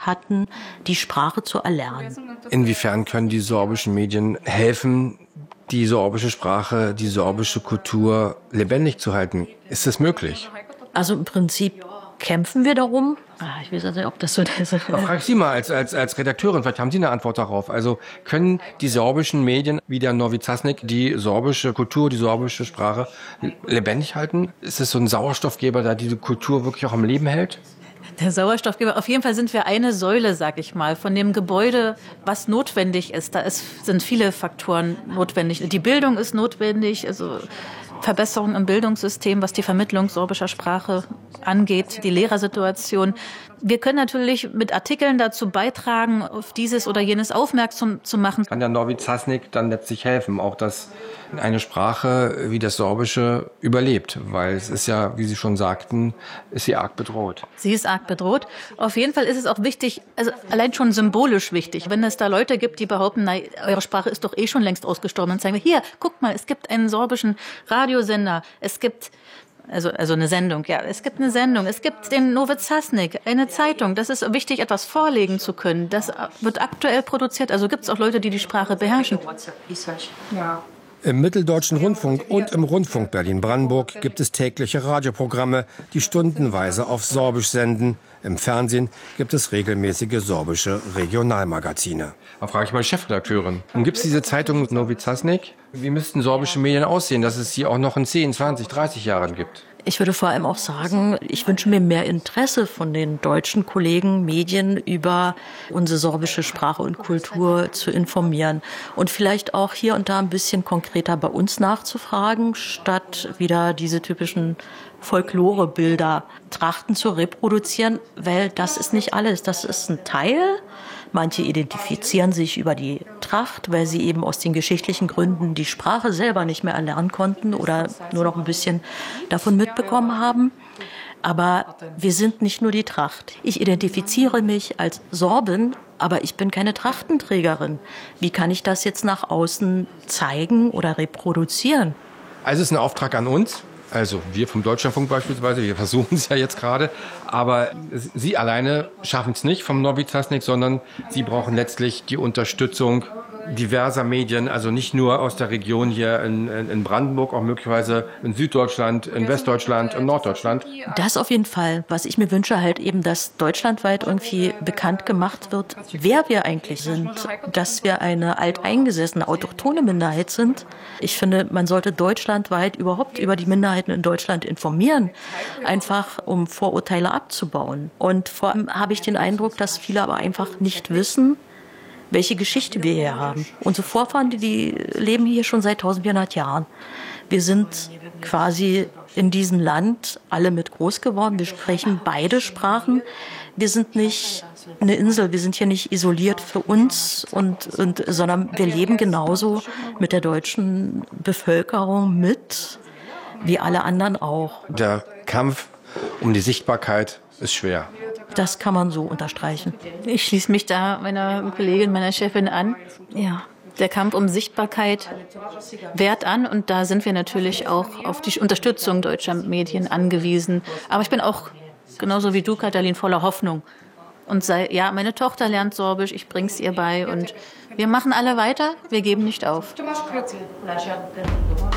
hatten, die Sprache zu erlernen. Inwiefern können die sorbischen Medien helfen, die sorbische Sprache, die sorbische Kultur lebendig zu halten? Ist das möglich? Also im Prinzip kämpfen wir darum. Ich weiß nicht, ob das so ist. Frag Sie mal als Redakteurin, vielleicht haben Sie eine Antwort darauf. Also können die sorbischen Medien wie der Novi Časnik die sorbische Kultur, die sorbische Sprache lebendig halten? Ist es so ein Sauerstoffgeber, der diese Kultur wirklich auch am Leben hält? Der Sauerstoffgeber. Auf jeden Fall sind wir eine Säule, sag ich mal, von dem Gebäude, was notwendig ist. Sind viele Faktoren notwendig. Die Bildung ist notwendig, also Verbesserung im Bildungssystem, was die Vermittlung sorbischer Sprache angeht, die Lehrersituation. Wir können natürlich mit Artikeln dazu beitragen, auf dieses oder jenes aufmerksam zu machen. Kann der Novi Časnik dann letztlich helfen, auch dass eine Sprache wie das Sorbische überlebt? Weil es ist ja, wie Sie schon sagten, ist sie arg bedroht. Sie ist arg bedroht. Auf jeden Fall ist es auch wichtig, also allein schon symbolisch wichtig, wenn es da Leute gibt, die behaupten, na, eure Sprache ist doch eh schon längst ausgestorben, dann sagen wir, hier, guckt mal, es gibt einen sorbischen Radiosender, es gibt also eine Sendung, ja. Es gibt eine Sendung, es gibt den Novi Časnik, eine Zeitung. Das ist wichtig, etwas vorlegen zu können. Das wird aktuell produziert. Also gibt es auch Leute, die die Sprache beherrschen. Ja. Im Mitteldeutschen Rundfunk und im Rundfunk Berlin-Brandenburg gibt es tägliche Radioprogramme, die stundenweise auf Sorbisch senden. Im Fernsehen gibt es regelmäßige sorbische Regionalmagazine. Da frage ich mal die Chefredakteurin. Und gibt es diese Zeitung Novi Časnik? Wie müssten sorbische Medien aussehen, dass es sie auch noch in 10, 20, 30 Jahren gibt? Ich würde vor allem auch sagen, ich wünsche mir mehr Interesse von den deutschen Kollegen, Medien über unsere sorbische Sprache und Kultur zu informieren und vielleicht auch hier und da ein bisschen konkreter bei uns nachzufragen, statt wieder diese typischen Folklorebilder, Trachten zu reproduzieren, weil das ist nicht alles, das ist ein Teil. Manche identifizieren sich über die Tracht, weil sie eben aus den geschichtlichen Gründen die Sprache selber nicht mehr erlernen konnten oder nur noch ein bisschen davon mitbekommen haben. Aber wir sind nicht nur die Tracht. Ich identifiziere mich als Sorbin, aber ich bin keine Trachtenträgerin. Wie kann ich das jetzt nach außen zeigen oder reproduzieren? Also es ist ein Auftrag an uns. Also wir vom Deutschlandfunk beispielsweise, wir versuchen es ja jetzt gerade, aber Sie alleine schaffen es nicht vom Novi Časnik, sondern Sie brauchen letztlich die Unterstützung diverser Medien, also nicht nur aus der Region hier in Brandenburg, auch möglicherweise in Süddeutschland, in Westdeutschland, in Norddeutschland. Das auf jeden Fall. Was ich mir wünsche, halt eben, dass deutschlandweit irgendwie bekannt gemacht wird, wer wir eigentlich sind, dass wir eine alteingesessene, autochthone Minderheit sind. Ich finde, man sollte deutschlandweit überhaupt über die Minderheiten in Deutschland informieren, einfach um Vorurteile abzubauen. Und vor allem habe ich den Eindruck, dass viele aber einfach nicht wissen, welche Geschichte wir hier haben. Unsere Vorfahren, die leben hier schon seit 1400 Jahren. Wir sind quasi in diesem Land alle mit groß geworden. Wir sprechen beide Sprachen. Wir sind nicht eine Insel, wir sind hier nicht isoliert für uns, sondern wir leben genauso mit der deutschen Bevölkerung mit, wie alle anderen auch. Der Kampf um die Sichtbarkeit ist schwer. Das kann man so unterstreichen. Ich schließe mich da meiner Kollegin, meiner Chefin an. Ja, der Kampf um Sichtbarkeit währt an und da sind wir natürlich auch auf die Unterstützung deutscher Medien angewiesen. Aber ich bin auch, genauso wie du, Katalin, voller Hoffnung. Und meine Tochter lernt Sorbisch, ich bring's ihr bei und wir machen alle weiter, wir geben nicht auf.